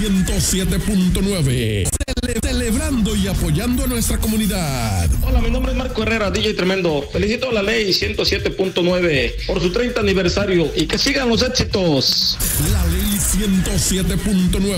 107.9. Celebrando y apoyando a nuestra comunidad. Hola, mi nombre es Marco Herrera, DJ Tremendo. Felicito a la ley 107.9 por su 30 aniversario y que sigan los éxitos. La ley 107.9.